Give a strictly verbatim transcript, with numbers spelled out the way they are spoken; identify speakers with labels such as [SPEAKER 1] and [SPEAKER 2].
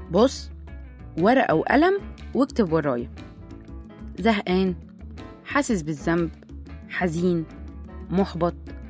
[SPEAKER 1] بص، ورقة وقلم واكتب ورايا. زهقان، حاسس بالذنب، حزين، محبط،